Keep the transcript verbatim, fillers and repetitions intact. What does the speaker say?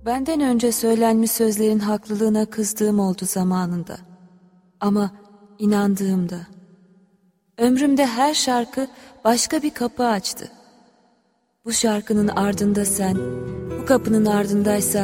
Benden önce söylenmiş sözlerin haklılığına kızdığım oldu zamanında. Ama inandığımda. Ömrümde her şarkı başka bir kapı açtı. Bu şarkının ardında sen, bu kapının ardındaysa